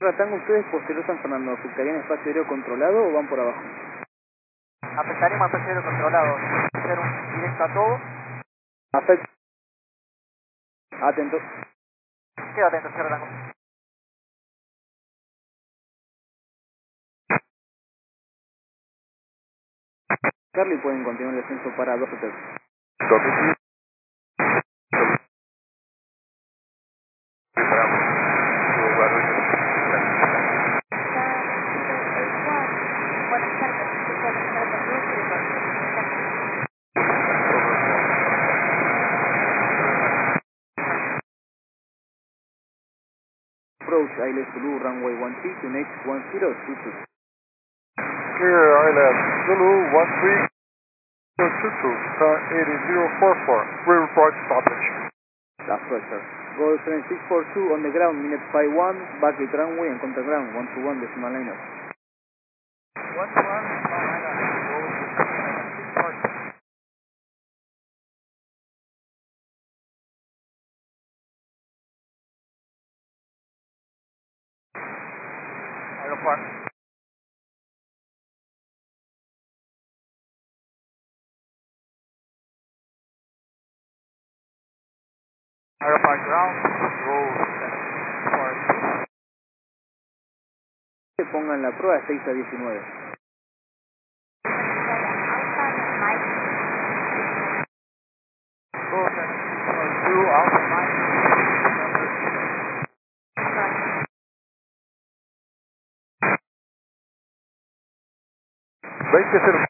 Tango, ¿ustedes posterior San Fernando afectarían espacio aéreo controlado o van por abajo? Afectaremos espacio aéreo controlado. Hacer un directo a todo. Afecta. Atento. Queda atento, Sierra Tango. Charlie, pueden continuar el ascenso para 2 hoteles. Copy. Approach Islet Zulu, runway 13, tonight 1022. Clear Island Zulu 1322, turn 8044. We report stoppage. That's right, sir. Go 7642 on the ground, minute 51, back at runway and contact ground, 121 decimal line up. 121, aeropuerto. Aeropark ground, roll 742. Que pongan la prueba 6 a 19. Roll 742, Alpha Mike. 20